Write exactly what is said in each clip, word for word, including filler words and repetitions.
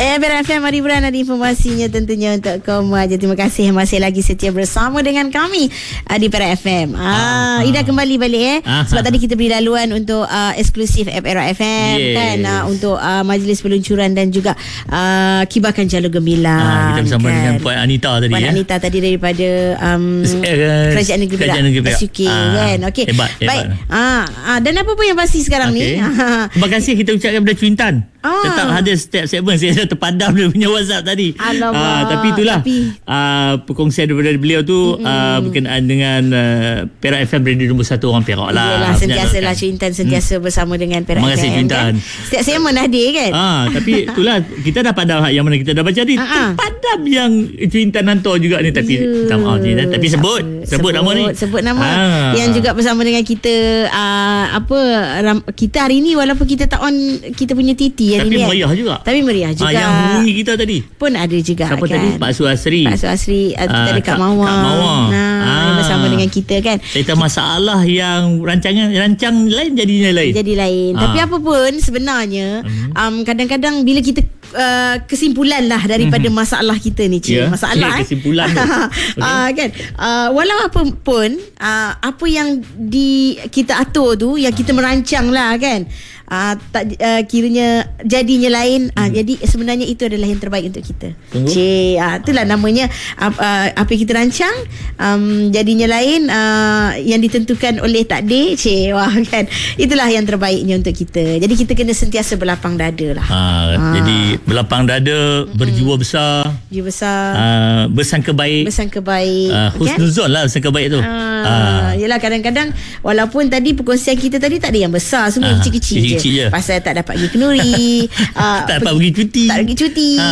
Eh, Perak F M, Mari Buran ada informasinya tentunya untuk kamu aja. Terima kasih masih lagi setia bersama dengan kami uh, di Perak F M. Ah, uh, Ida kembali balik eh. Uh, Sebab uh, tadi kita beri laluan untuk uh, eksklusif app Perak F M, yes, kan, uh, untuk uh, majlis peluncuran dan juga uh, kibarkan Jalur Gemilang. Uh, kita bersama kan dengan Puan Anita tadi. Puan ya? Anita tadi daripada um, uh, Kerajaan Negeri Perak, S U K, uh, kan. Okey. Hebat, Baik. hebat. Ah, uh, dan apa pun yang pasti sekarang okay. ni. Terima kasih kita ucapkan kepada Cuintan. Ah. Tetap hadir setiap segmen. Saya dah terpadam dia punya WhatsApp tadi. Ah, tapi itulah tapi... ah, perkongsian daripada beliau tu mm-hmm. ah, berkenaan dengan uh, Perak F M radio nombor satu orang Perak lah. Yalah, sentiasa lah Cuintan sentiasa hmm. bersama dengan Perak Terima kasih, F M kan. Setiap segmen hadir kan. Ah, tapi itulah kita dah padam yang mana kita dah baca ni. Terpadam yang Cuintan hantar juga ni. Tapi yeah. maaf ni, tapi sebut, sebut sebut nama ni. Sebut nama ah. yang juga bersama dengan kita. Uh, apa ram, kita hari ni walaupun kita tak on kita punya T T tapi hari meriah kan? juga. Tapi meriah juga. Ah, yang hubungi kita tadi pun ada juga. Siapa kan? tadi? Pak Su Asri. Pak Su Asri. Uh, kita ada Kak Mawar. Kak Mawar. Nah, ah. bersama dengan kita kan. Cerita masalah yang rancangan rancang lain jadinya lain. Jadi lain. Ah. Tapi apa pun sebenarnya hmm. um, kadang-kadang bila kita uh, kesimpulan lah daripada hmm. masalah kita ni, Cik. Yeah. Masalah yeah, kesimpulan eh. okay. uh, kan. Uh, walau apa pun uh, apa yang di kita atur tu yang kita merancang lah kan. Uh, tak uh, kiranya jadinya lain uh, hmm. jadi sebenarnya itu adalah yang terbaik untuk kita. Cik, uh, itulah namanya uh, uh, apa yang kita rancang um, jadinya lain uh, yang ditentukan oleh takdir. Cik, wah kan, itulah yang terbaiknya untuk kita. Jadi kita kena sentiasa berlapang dada lah. Ha, ha. Jadi berlapang dada, hmm. berjiwa besar, jiwa besar, uh, bersangka baik, bersangka baik, uh, husnuzon kan? Lah bersangka baik tu. Uh, uh. Yelah, kadang-kadang walaupun tadi perkongsian kita tadi tak ada yang besar, semua uh, kecil-kecil je. Je. Pasal tak dapat pergi kenuri, uh, tak dapat pergi cuti, tak pergi cuti. Ha.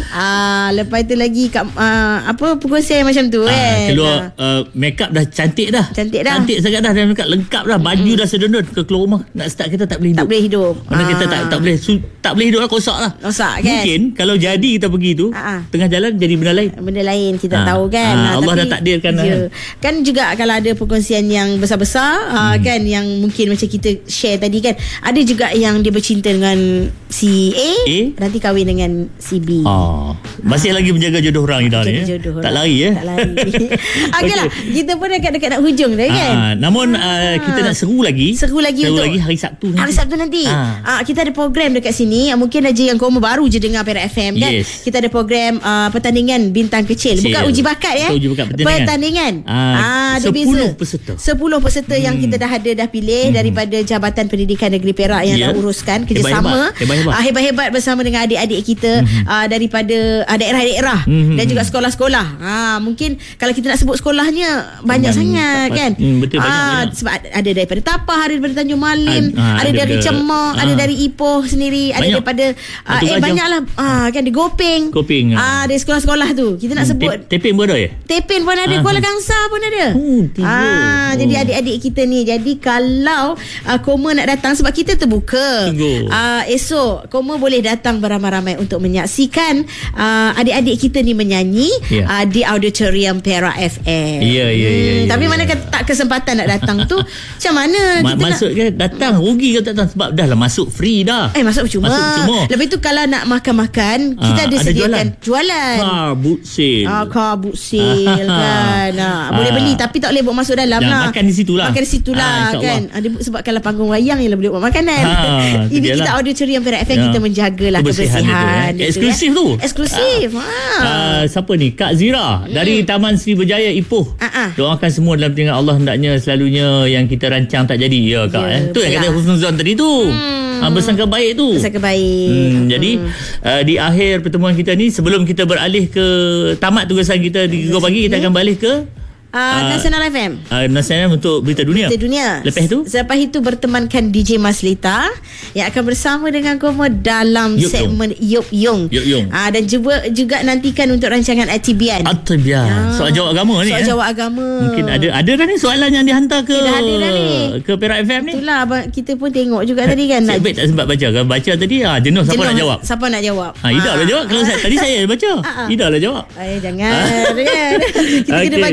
Uh, lepas tu lagi kat, uh, apa perkongsian macam tu uh, kan. Keluar uh, make up dah cantik dah. Cantik dah. Cantik sangat dah, dan make up lengkap dah. Baju mm-hmm. dah sedondon. Ke keluar rumah nak start kita tak boleh hidup. Tak boleh hidup. Mana uh. kita tak tak boleh su, tak boleh hidup lah, rosak lah. Rosak kan. Mungkin kalau jadi kita pergi tu uh-huh. tengah jalan jadi benda lain. Benda lain kita uh. tahu kan. Uh, uh, Allah tapi, dah takdirkan ya. Kan juga kalau ada perkongsian yang besar-besar uh, hmm. kan, yang mungkin macam kita share tadi kan, ada juga yang dia bercinta dengan si A, A? nanti kahwin dengan si B. Oh, masih ha. lagi menjaga jodoh orang Ida ni. Ya? Tak lari ya. Tak lari. Okeylah, okay. Kita pun dekat-dekat nak hujung dah kan. Ha. Namun ha. Uh, kita nak seru lagi. Seru lagi seru untuk lagi hari Sabtu nanti. Hari Sabtu nanti. Ha. Uh, kita ada program dekat sini. Mungkin aja yang kamu baru je dengar Perak F M kan. Yes. Kita ada program uh, pertandingan bintang kecil. kecil. Bukan uji bakat ya. Uji bakat pertandingan. Pertandingan. Ah, uh, sepuluh peserta. sepuluh peserta hmm. yang kita dah ada dah pilih hmm. daripada Jabatan Pendidikan Negeri Perak yang yeah. dah uruskan kerjasama. Hebat-hebat. Uh, hebat-hebat bersama dengan adik-adik kita mm-hmm. uh, daripada uh, daerah-daerah mm-hmm. dan juga sekolah-sekolah. Uh, mungkin kalau kita nak sebut sekolahnya banyak Dan sangat tak, kan. Mm, betul uh, banyak. Sebab ada daripada Tapah, ada daripada Tanjung Malim, Ad, uh, ada, ada dari Cemak, uh, ada dari Ipoh sendiri, banyak. Ada daripada uh, eh banyaklah uh, kan, di Gopeng. Gopeng. Ah, uh, dari sekolah-sekolah tu. Kita nak sebut Tepin pun ada ya? Tepin pun ada, uh, Kuala Kangsar pun ada. Uh, ah, oh. Jadi adik-adik kita ni, jadi kalau uh, Koma nak datang, sebab kita terbuka. Uh, esok Koma boleh datang beramai-ramai untuk menyaksikan uh, adik-adik kita ni menyanyi yeah. uh, di auditorium Perak F M. Ya, ya, ya. Tapi mana tak kesempatan nak datang tu, macam mana Ma- kita masuk nak... ke datang rugi ke tak datang, sebab dah lah masuk free dah. Eh masuk cuma. Masuk cuma. Lepas tu kalau nak makan-makan, kita ah, ada, ada sediakan jualan. jualan. Car boot sale. Ah, car boot sale kan. Ah, boleh beli tapi tak boleh bawa masuk dalam Jangan lah. Makan di situlah. Makan di situlah ah, kan. Ada ah, sebab kalau panggung wayang yang boleh buat makanan. Ah, ini kita auditorium Perak F M, ya. Kita menjagalah kebersihan, kebersihan itu, eh. Eksklusif tu. Eksklusif. Ah. Ah. Ah, siapa ni? Kak Zira hmm. dari Taman Sri Berjaya Ipoh. Ah, ah. Doakan semua dalam perjalanan Allah, hendaknya selalunya yang kita rancang tak jadi ya Kak. Ya, eh. Tu yang kata husnuzon tadi tu. Hmm. Ah, bersangka baik tu. Bersangka baik. Hmm, hmm. Jadi uh, di akhir pertemuan kita ni, sebelum kita beralih ke tamat tugasan kita di Gegar Pagi, kita akan balik ke Uh, uh, Nasional F M uh, Nasional untuk Berita Dunia. Berita Dunia. Lepas tu Selepas itu bertemankan D J Maslita yang akan bersama dengan Koma dalam Yuk segmen Yop Yung, Yop Yung. Uh, dan juga, juga nantikan untuk rancangan Aktibian. Aktibian uh, Soal jawab agama ni. Soal eh? jawab agama. Mungkin ada Ada dah ni soalan yang dihantar ke Dah ada dah ni, ke Perak F M ni. Itulah kita pun tengok juga tadi kan. Nak baik tak sempat baca kan. Baca tadi ah, jenuh, siapa jenuh, nak jawab. Siapa nak jawab ha, Ida lah jawab. Kalau saya, tadi saya baca Ida lah jawab. Eh, jangan kan. Kita okay. kena bagi yang kepada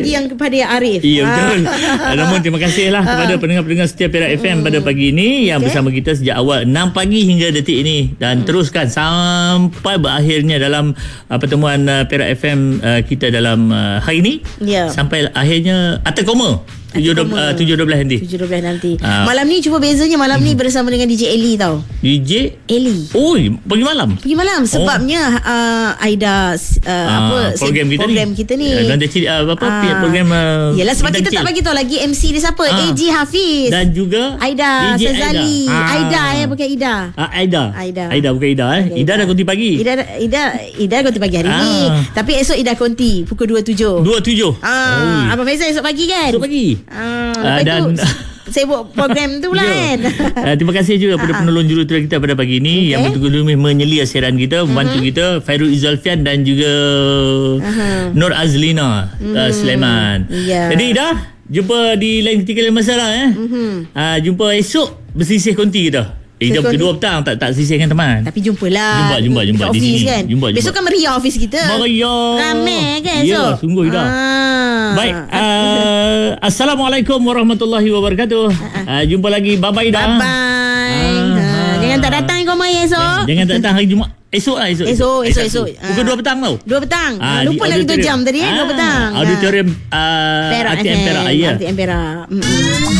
Hadia Arif. Ya, betul. Namun terima kasihlah kepada pendengar-pendengar setia Perak F M pada pagi ini yang okay. bersama kita sejak awal enam pagi hingga detik ini dan hmm. teruskan sampai berakhirnya dalam uh, pertemuan uh, Perak F M uh, kita dalam uh, hari ini. Yeah. Sampai akhirnya Atas Koma tujuh dua belas nanti. tujuh dua belas nanti. Uh, malam ni cuba bezanya malam ni bersama dengan D J Eli tau. D J Eli. Oh, pergi malam. Pergi malam sebabnya oh. uh, Aida uh, uh, apa program kita program ni. kita ni. Dan uh, apa uh, program uh, yalah sebab kita tak bagi tahu lagi M C dia siapa. Uh, A J Hafiz. Dan juga Aida Sazali. Aida. Aida ya bukan Ida. Uh, Aida. Aida. Aida bukan Ida eh. Ida, Ida dah konti pagi. Ida Ida Ida konti pagi hari uh. ni. Tapi esok Ida konti pukul dua puluh tujuh. dua puluh tujuh. Ah, Abang Faizal esok pagi kan? Esok pagi. Ah, uh, dan sibuk program tu lah kan. uh, terima kasih juga kepada penolong jurutulis kita pada pagi ini okay. yang betul-betul menyelia siaran kita, membantu uh-huh. kita, Fairul Izalfian dan juga uh-huh. Nur Azlina uh-huh. uh, Sulaiman. Yeah. Jadi dah jumpa di lain ketika lain masa lah eh. Uh-huh. Uh, jumpa esok bersisih konti kita. Eh, jam kedua petang tak tak sisih dengan teman. Tapi jumpalah. Jumpa jumpa jumpa di sini. Kan? Jumpa, jumpa. Besok kan meriah office kita. Meriah. Ramai kan esok. Ya, sungguh dah. Ah. Baik. Uh, Assalamualaikum warahmatullahi wabarakatuh. Uh, jumpa lagi. Bye bye dah. Bye bye. Ah. Ha. Jangan tak datang kau mai esok. Jangan tak datang hari Jumaat. Esok lah esok. Esok esok esok. Pukul dua petang tau. dua petang. Ah, lupa lagi tu jam tadi eh dua petang. Auditorium uh, Perak A T M Perak. A T M Perak.